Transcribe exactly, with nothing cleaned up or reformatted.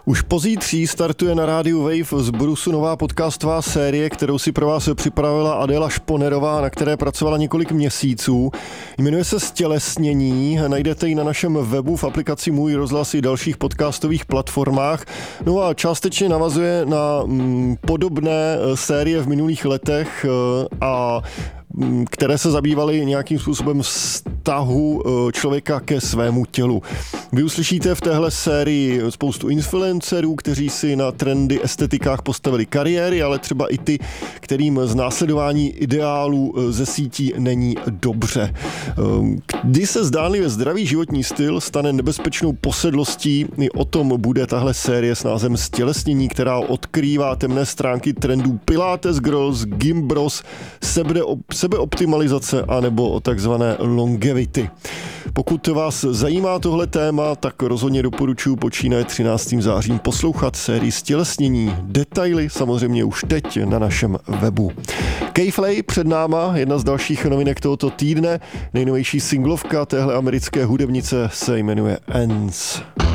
Už pozítří startuje na rádiu Wave z Brusu nová podcastová série, kterou si pro vás připravila Adéla Šponerová, na které pracovala několik měsíců. Jmenuje se Stělesnění, najdete ji na našem webu, v aplikaci Můj rozhlas i dalších podcastových platformách. No a částečně navazuje na mm, podobné série v minulých letech a které se zabývaly nějakým způsobem vztahu člověka ke svému tělu. Vy uslyšíte v téhle sérii spoustu influencerů, kteří si na trendy estetikách postavili kariéry, ale třeba i ty, kterým z následování ideálů ze sítí není dobře. Kdy se zdánlivě zdravý životní styl stane nebezpečnou posedlostí, i o tom bude tahle série s názvem Stělesnění, která odkrývá temné stránky trendů Pilates Girls, Gym Bros, sebe sebeoptimalizace anebo o takzvané longevity. Pokud vás zajímá tohle téma, tak rozhodně doporučuji počínaje třináctým zářím poslouchat sérii Stělesnění. Detaily samozřejmě už teď na našem webu. K-Flay před náma, jedna z dalších novinek tohoto týdne. Nejnovější singlovka téhle americké hudebnice se jmenuje Ends.